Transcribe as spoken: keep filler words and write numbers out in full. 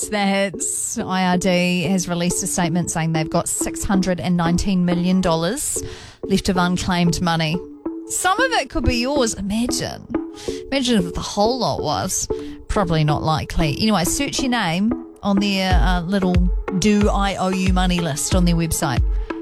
that I R D has released a statement saying they've got six hundred nineteen million dollars left of unclaimed money. Some of it could be yours. Imagine. Imagine if the whole lot was. Probably not likely. Anyway, search your name on their uh, little Do I Owe You Money list on their website.